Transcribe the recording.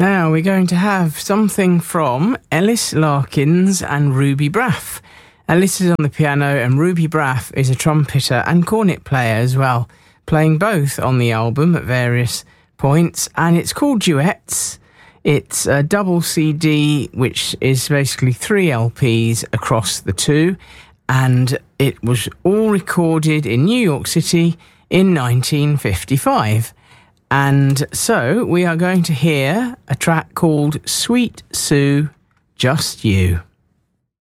Now we're going to have something from Ellis Larkins and Ruby Braff. Ellis is on the piano and Ruby Braff is a trumpeter and cornet player as well, playing both on the album at various points, and it's called Duets. It's a double CD, which is basically 3 LPs across the two, and it was all recorded in New York City in 1955. And so we are going to hear a track called Sweet Sue, Just You.